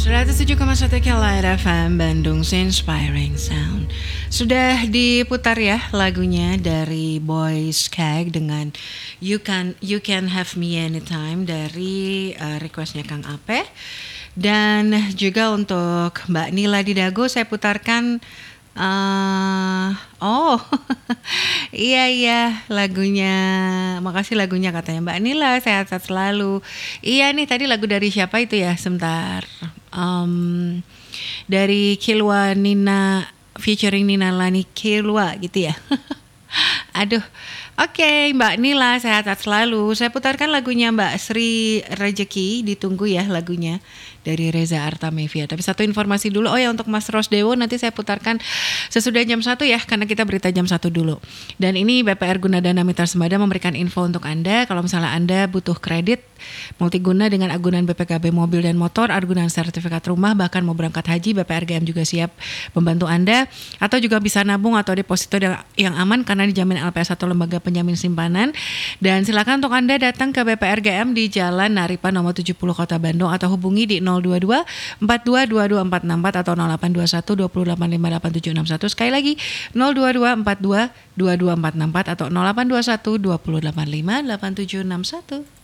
107,1 KLR FM Bandung Inspiring Sound. Sudah diputar ya lagunya dari Boys Keg dengan You Can Have Me Anytime dari requestnya Kang Ape. Dan juga untuk Mbak Nila di Dago saya putarkan iya lagunya, makasih lagunya katanya Mbak Nila, sehat-sehat selalu. Iya nih tadi lagu dari siapa itu ya, sebentar. Dari Kilwa Nina featuring Nina Lani Kilwa gitu ya. Aduh, oke, Mbak Nila sehat-sehat selalu. Saya putarkan lagunya Mbak Sri Rejeki, ditunggu ya lagunya dari Reza Artamevia. Tapi satu informasi dulu, oh ya untuk Mas Rosdewo nanti saya putarkan sesudah jam 1 ya, karena kita berita jam 1 dulu. Dan ini BPR Gunadana Mitra Sembada memberikan info untuk Anda, kalau misalnya Anda butuh kredit multiguna dengan agunan BPKB mobil dan motor, agunan sertifikat rumah, bahkan mau berangkat haji, BPRGM juga siap membantu Anda. Atau juga bisa nabung atau deposito yang aman karena dijamin LPS atau lembaga penjamin simpanan. Dan silakan untuk Anda datang ke BPRGM di Jalan Naripan nomor 70 Kota Bandung atau hubungi di 022 42 22 464 atau 0821 285 8761. Sekali lagi 022 42 22 464 atau 0821 285 8761.